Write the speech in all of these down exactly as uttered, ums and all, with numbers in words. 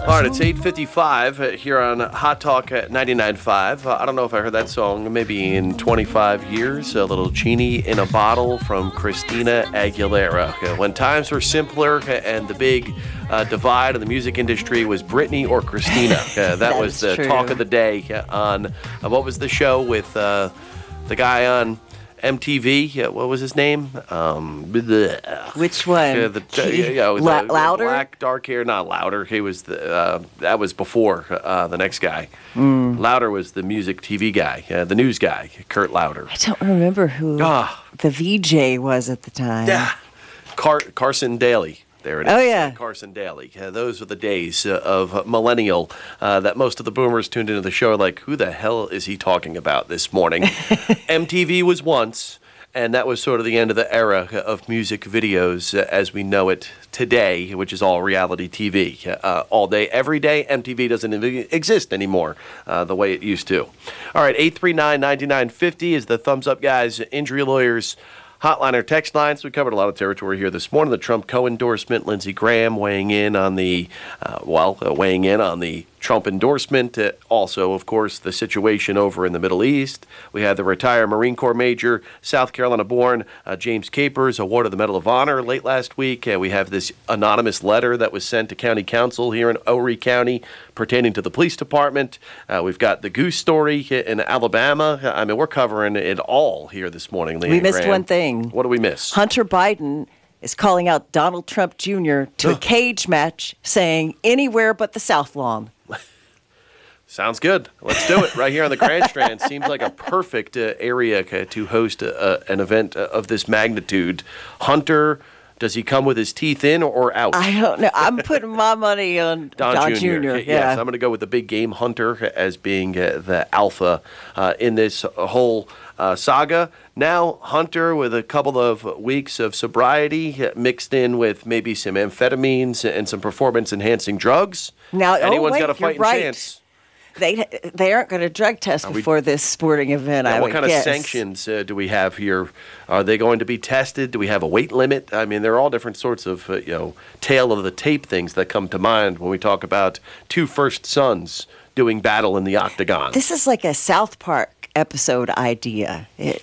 All right, it's eight fifty-five uh, here on Hot Talk at ninety-nine point five. Uh, I don't know if I heard that song maybe in twenty-five years. A little Genie in a Bottle from Christina Aguilera. Uh, when times were simpler uh, and the big uh, divide in the music industry was Britney or Christina. Uh, that, that was the true. talk of the day uh, on, uh, what was the show with uh, the guy on M T V? Yeah, what was his name? Um, bleh. Which one? Yeah, the, uh, yeah, yeah, it was, La- uh, Louder? Black, dark hair, not Louder. He was the, uh, that was before uh, the next guy. Mm. Louder was the music T V guy, uh, the news guy, Kurt Louder. I don't remember who Ah. the V J was at the time. Yeah, Car- Carson Daly. There it is. Oh, yeah. Carson Daly. Uh, those were the days uh, of millennial uh, that most of the boomers tuned into the show like, who the hell is he talking about this morning? M T V was once, and that was sort of the end of the era of music videos uh, as we know it today, which is all reality T V. Uh, all day, every day, M T V doesn't even exist anymore uh, the way it used to. All right, eight three nine, nine nine five zero is the Thumbs Up Guys Injury Lawyers hotline or text line. So we covered a lot of territory here this morning. The Trump co-endorsement, Lindsey Graham weighing in on the, uh, well, uh, weighing in on the Trump endorsement. Uh, also, of course, the situation over in the Middle East. We had the retired Marine Corps Major, South Carolina-born uh, James Capers awarded the Medal of Honor late last week. Uh, we have this anonymous letter that was sent to County Council here in Horry County pertaining to the police department. Uh, we've got the goose story in Alabama. I mean, we're covering it all here this morning, Leanne We missed Graham. one thing. What do we miss? Hunter Biden is calling out Donald Trump Junior to a cage match, saying anywhere but the South Lawn. Sounds good. Let's do it right here on the Grand Strand. Seems like a perfect uh, area uh, to host uh, an event uh, of this magnitude. Hunter, does he come with his teeth in or out? I don't know. I'm putting my money on Don, Don Junior Junior Yes, Yeah. I'm going to go with the big game hunter as being uh, the alpha uh, in this whole uh, saga. Now, Hunter with a couple of weeks of sobriety uh, mixed in with maybe some amphetamines and some performance-enhancing drugs. Now, oh, Anyone's wait, got a you're fighting right. chance. They they aren't going to drug test we- before this sporting event, Now, I what would kind guess. of sanctions uh, do we have here? Are they going to be tested? Do we have a weight limit? I mean, there are all different sorts of, uh, you know, tail of the tape things that come to mind when we talk about two first sons doing battle in the octagon. This is like a South Park episode idea. It,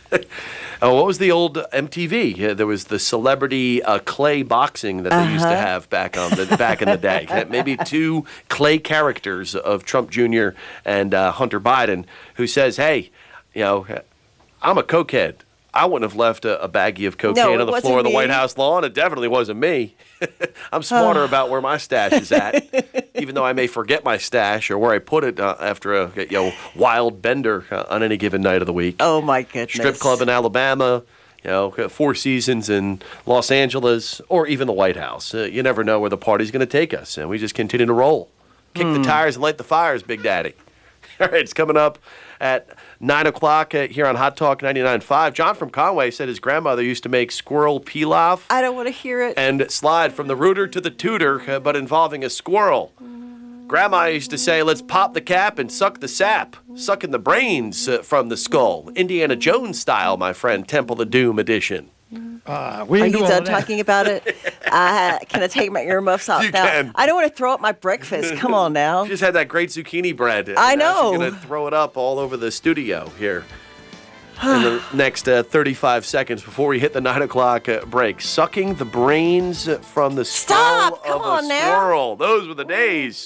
Oh, what was the old M T V? Uh, there was the celebrity uh, clay boxing that they Uh-huh. used to have back on the back in the day. Uh, Maybe two clay characters of Trump Junior and uh, Hunter Biden, who says, "Hey, you know, I'm a cokehead. I wouldn't have left a, a baggie of cocaine No, it on the wasn't floor of the me. White House lawn. It definitely wasn't me. I'm smarter about where my stash is at, even though I may forget my stash or where I put it uh, after a you know wild bender uh, on any given night of the week. oh, my goodness. Strip club in Alabama, you know, Four Seasons in Los Angeles, or even the White House. Uh, you never know where the party's going to take us, and we just continue to roll. Kick the tires and light the fires, Big Daddy. All right, it's coming up at nine o'clock uh, here on Hot Talk ninety-nine point five. John from Conway said his grandmother used to make squirrel pilaf I don't want to hear it. and slide from the rooter to the tutor, uh, but involving a squirrel. Grandma used to say, let's pop the cap and suck the sap, sucking the brains uh, from the skull. Indiana Jones style, my friend, Temple of Doom edition. Uh, we Are ain't you doing done all that. talking about it? uh, can I take my earmuffs off You now? can. I don't want to throw up my breakfast. Come on now. She just had that great zucchini bread. and I now know. She's going to throw it up all over the studio here in the next uh, thirty-five seconds before we hit the nine o'clock uh, break. Sucking the brains from the skull Stop. of Come a on now. squirrel. Those were the days.